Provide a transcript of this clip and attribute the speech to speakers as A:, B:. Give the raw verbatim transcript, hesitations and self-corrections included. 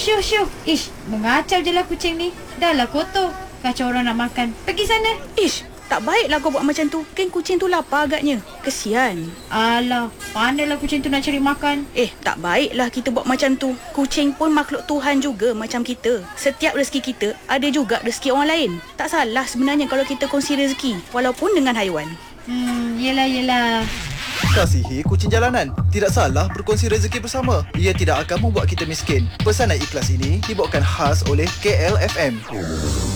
A: Syuh syuh. Ish, mengacau je lah kucing ni. Dah lah kotor. Kacau orang nak makan. Pergi sana.
B: Ish, tak baiklah kau buat macam tu. Kan kucing tu lapar agaknya. Kesian.
A: Alah, pandailah kucing tu nak cari makan.
B: Eh, tak baiklah kita buat macam tu. Kucing pun makhluk Tuhan juga macam kita. Setiap rezeki kita ada juga rezeki orang lain. Tak salah sebenarnya kalau kita kongsi rezeki, walaupun dengan haiwan.
A: Hmm, yelah yelah.
C: Kasihi kucing jalanan. Tidak salah berkongsi rezeki bersama. Ia tidak akan membuat kita miskin. Pesanan ikhlas ini dibawakan khas oleh K L F M.